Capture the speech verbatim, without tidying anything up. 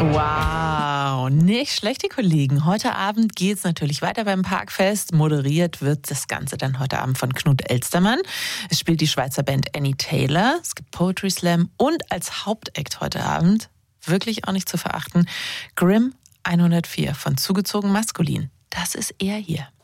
Wow, nicht schlecht, die Kollegen. Heute Abend geht es natürlich weiter beim Parkfest. Moderiert wird das Ganze dann heute Abend von Knut Elstermann. Es spielt die Schweizer Band Annie Taylor. Es gibt Poetry Slam und als Hauptakt heute Abend, wirklich auch nicht zu verachten, Grimm hundertvier von Zugezogen Maskulin. Das ist er hier.